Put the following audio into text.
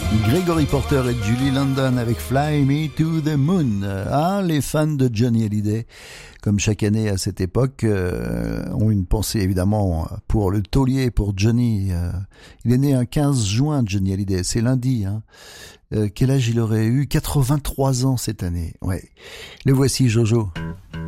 Gregory Porter et Julie London avec Fly Me to the Moon. Ah, les fans de Johnny Hallyday, comme chaque année à cette époque, ont une pensée évidemment pour le taulier, pour Johnny. Il est né un 15 juin, Johnny Hallyday, c'est lundi. Quel âge il aurait eu? 83 ans cette année. Ouais. Le voici, Jojo.